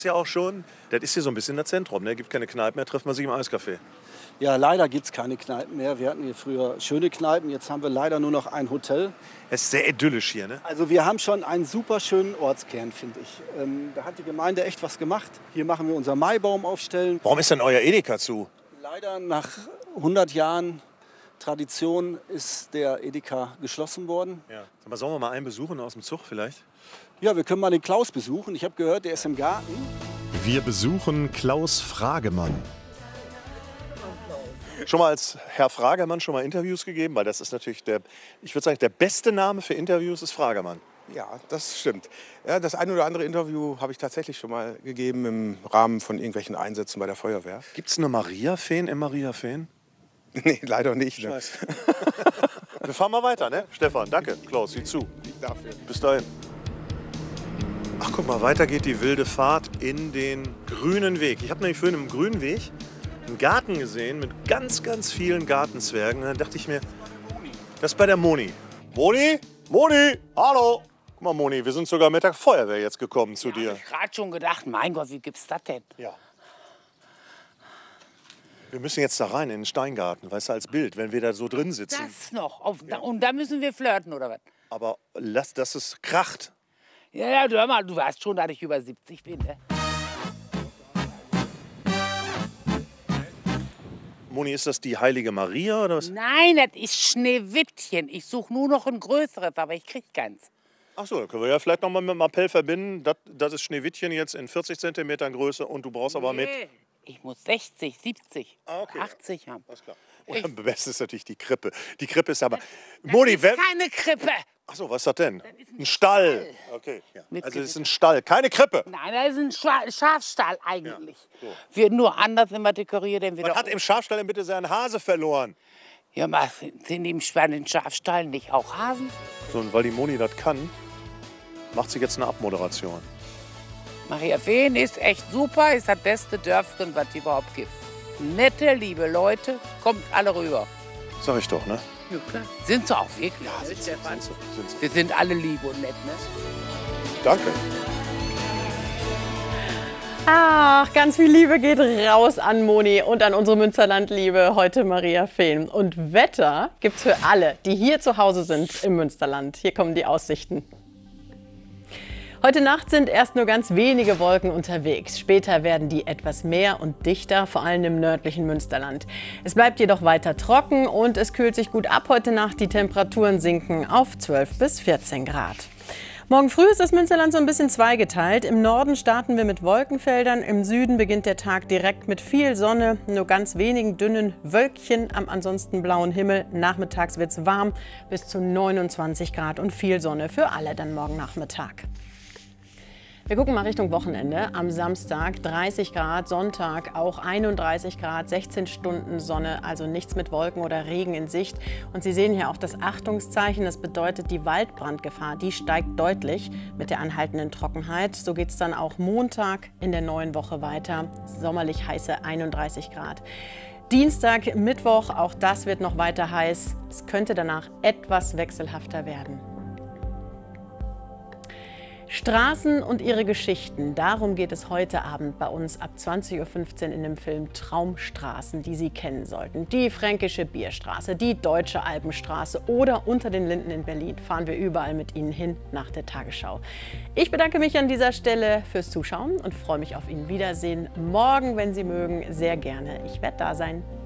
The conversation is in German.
Ja auch schon, das ist hier so ein bisschen das Zentrum, ne? Gibt keine Kneipen mehr, trifft man sich im Eiscafé. Ja, leider gibt es keine Kneipen mehr. Wir hatten hier früher schöne Kneipen, jetzt haben wir leider nur noch ein Hotel. Es ist sehr idyllisch hier, ne? Also wir haben schon einen super schönen Ortskern, finde ich. Da hat die Gemeinde echt was gemacht. Hier machen wir unser Maibaum aufstellen. Warum ist denn euer Edeka zu? Leider nach 100 Jahren Tradition ist der Edeka geschlossen worden. Ja. Sag mal, sollen wir mal einen besuchen aus dem Zug vielleicht? Ja, wir können mal den Klaus besuchen. Ich habe gehört, der ist im Garten. Wir besuchen Klaus Fragemann. Schon mal als Herr Fragemann schon mal Interviews gegeben? Weil das ist natürlich ich würde sagen, der beste Name für Interviews ist Fragemann. Ja, das stimmt. Ja, das ein oder andere Interview habe ich tatsächlich schon mal gegeben im Rahmen von irgendwelchen Einsätzen bei der Feuerwehr. Gibt es eine Maria-Feen im Maria-Feen? Nee, leider nicht. Ne? Scheiße. Wir fahren mal weiter, ne? Stefan, danke. Klaus, sieh zu. Nicht dafür. Bis dahin. Ach, guck mal, weiter geht die wilde Fahrt in den grünen Weg. Ich habe nämlich vorhin im grünen Weg einen Garten gesehen mit ganz, ganz vielen Gartenzwergen. Und dann dachte ich mir, das ist bei der Moni. Moni? Moni? Hallo? Guck mal, Moni, wir sind sogar mit der Feuerwehr jetzt gekommen zu dir. Ich gerade schon gedacht, mein Gott, wie gibt's das denn? Ja. Wir müssen jetzt da rein in den Steingarten, weißt du, als Bild, wenn wir da so drin sitzen. Das noch. Und da müssen wir flirten, oder was? Aber lass, dass es kracht. Ja, hör mal, du weißt schon, dass ich über 70 bin, ne? Moni, ist das die heilige Maria oder was? Nein, das ist Schneewittchen. Ich suche nur noch ein größeres, aber ich krieg keins. Ach so, dann können wir ja vielleicht noch mal mit dem Appell verbinden. Das ist Schneewittchen jetzt in 40 Zentimetern Größe und du brauchst aber mit. Ich muss 60, 70, okay. 80 haben. Alles klar. Und am besten ist natürlich die Krippe. Die Krippe ist aber. Moni, Das ist keine Krippe. Ach so, was ist das denn? Ein Stall. Okay. Ja. Mit Also es ist ein Stall, keine Krippe. Nein, das ist ein Schafstall eigentlich. Ja, so. Wird nur anders immer dekoriert. Man hat im Schafstall denn bitte seinen Hase verloren. Ja, mal, sind im spannenden Schafstall nicht auch Hasen? So, und weil die Moni das kann, macht sie jetzt eine Abmoderation. Maria Feen ist echt super, ist das beste Dörfchen, was es überhaupt gibt. Nette, liebe Leute, kommt alle rüber. Sag ich doch, ne? Ja, klar. Sind sie auch wirklich. Ja, sind sie. Wir sind alle lieb und nett, ne? Danke. Ach, ganz viel Liebe geht raus an Moni und an unsere Münsterland-Liebe, heute Maria Feen. Und Wetter gibt's für alle, die hier zu Hause sind im Münsterland. Hier kommen die Aussichten. Heute Nacht sind erst nur ganz wenige Wolken unterwegs. Später werden die etwas mehr und dichter, vor allem im nördlichen Münsterland. Es bleibt jedoch weiter trocken und es kühlt sich gut ab heute Nacht. Die Temperaturen sinken auf 12 bis 14 Grad. Morgen früh ist das Münsterland so ein bisschen zweigeteilt. Im Norden starten wir mit Wolkenfeldern. Im Süden beginnt der Tag direkt mit viel Sonne, nur ganz wenigen dünnen Wölkchen am ansonsten blauen Himmel. Nachmittags wird es warm, bis zu 29 Grad und viel Sonne für alle dann morgen Nachmittag. Wir gucken mal Richtung Wochenende. Am Samstag 30 Grad, Sonntag auch 31 Grad, 16 Stunden Sonne, also nichts mit Wolken oder Regen in Sicht. Und Sie sehen hier auch das Achtungszeichen, das bedeutet, die Waldbrandgefahr, die steigt deutlich mit der anhaltenden Trockenheit. So geht es dann auch Montag in der neuen Woche weiter, sommerlich heiße 31 Grad. Dienstag, Mittwoch, auch das wird noch weiter heiß. Es könnte danach etwas wechselhafter werden. Straßen und ihre Geschichten, darum geht es heute Abend bei uns ab 20:15 Uhr in dem Film Traumstraßen, die Sie kennen sollten. Die Fränkische Bierstraße, die Deutsche Alpenstraße oder Unter den Linden in Berlin. Fahren wir überall mit Ihnen hin nach der Tagesschau. Ich bedanke mich an dieser Stelle fürs Zuschauen und freue mich auf Ihnen Wiedersehen. Morgen, wenn Sie mögen, sehr gerne. Ich werde da sein.